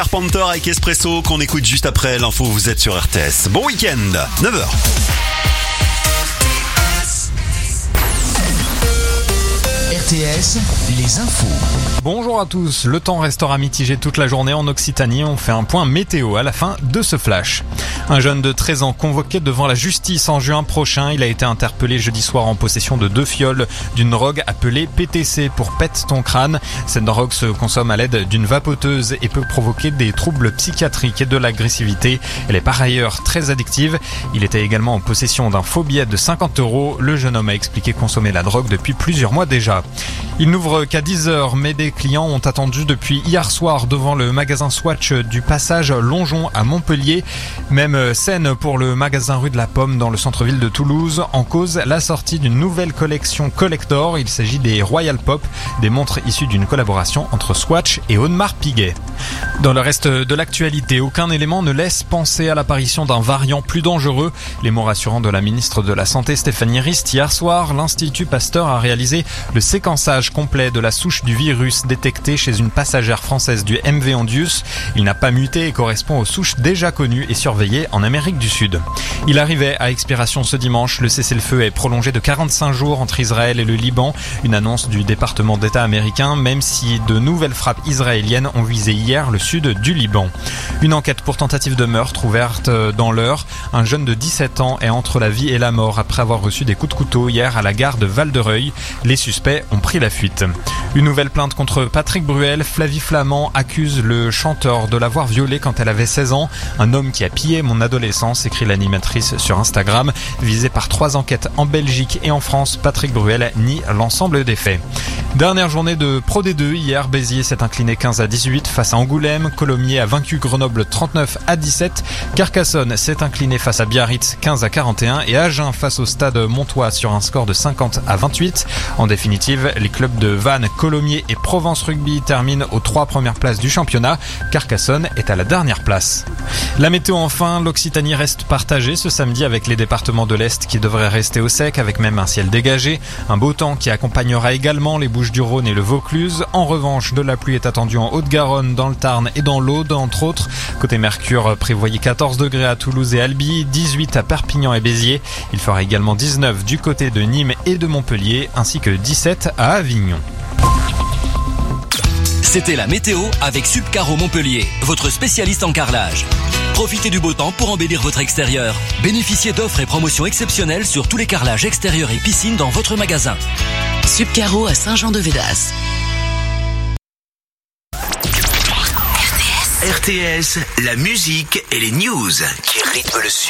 Carpenter avec Espresso qu'on écoute juste après l'info, vous êtes sur RTS. Bon week-end, 9h. RTS, les infos. Bonjour à tous, le temps restera mitigé toute la journée en Occitanie. On fait un point météo à la fin de ce flash. Un jeune de 13 ans convoqué devant la justice en juin prochain. Il a été interpellé jeudi soir en possession de 2 fioles d'une drogue appelée PTC pour pète ton crâne. Cette drogue se consomme à l'aide d'une vapoteuse et peut provoquer des troubles psychiatriques et de l'agressivité. Elle est par ailleurs très addictive. Il était également en possession d'un faux billet de 50 €. Le jeune homme a expliqué consommer la drogue depuis plusieurs mois déjà. Il n'ouvre qu'à 10h, mais des clients ont attendu depuis hier soir devant le magasin Swatch du passage Longeon à Montpellier. Même scène pour le magasin rue de la Pomme dans le centre-ville de Toulouse. En cause, la sortie d'une nouvelle collection collector. Il s'agit des Royal Pop, des montres issues d'une collaboration entre Swatch et Audemars Piguet. Dans le reste de l'actualité, aucun élément ne laisse penser à l'apparition d'un variant plus dangereux. Les mots rassurants de la ministre de la Santé Stéphanie Rist. Hier soir, l'Institut Pasteur a réalisé le séquençage complet de la souche du virus détectée chez une passagère française du MV Ondius. Il n'a pas muté et correspond aux souches déjà connues et surveillées en Amérique du Sud. Il arrivait à expiration ce dimanche. Le cessez-le-feu est prolongé de 45 jours entre Israël et le Liban. Une annonce du département d'État américain, même si de nouvelles frappes israéliennes ont visé hier le sud du Liban. Une enquête pour tentative de meurtre ouverte dans l'Eure. Un jeune de 17 ans est entre la vie et la mort après avoir reçu des coups de couteau hier à la gare de Val-de-Reuil. Les suspects ont pris la fuite. Une nouvelle plainte contre Patrick Bruel. Flavie Flamand accuse le chanteur de l'avoir violée quand elle avait 16 ans. Un homme qui a pillé mon adolescence, écrit l'animatrice sur Instagram. Visé par 3 enquêtes en Belgique et en France, Patrick Bruel nie l'ensemble des faits. Dernière journée de Pro D2. Hier, Béziers s'est incliné 15-18 face à Angoulême. Colomiers a vaincu Grenoble 39-17. Carcassonne s'est incliné face à Biarritz 15-41 et Agen face au Stade Montois sur un score de 50-28. En définitive, les clubs de Vannes, Colomiers et Provence Rugby terminent aux 3 premières places du championnat. Carcassonne est à la dernière place. La météo enfin, l'Occitanie reste partagée ce samedi avec les départements de l'Est qui devraient rester au sec avec même un ciel dégagé. Un beau temps qui accompagnera également les Bouches-du-Rhône et le Vaucluse. En revanche, de la pluie est attendue en Haute-Garonne, dans le Tarn et dans l'Aude entre autres. Côté Mercure, prévoyez 14 degrés à Toulouse et Albi, 18 à Perpignan et Béziers. Il fera également 19 du côté de Nîmes et de Montpellier ainsi que 17 à Avignon. C'était la météo avec Subcaro Montpellier, votre spécialiste en carrelage. Profitez du beau temps pour embellir votre extérieur. Bénéficiez d'offres et promotions exceptionnelles sur tous les carrelages extérieurs et piscines dans votre magasin. Subcaro à Saint-Jean-de-Védas. RTS, la musique et les news qui rythment le Sud.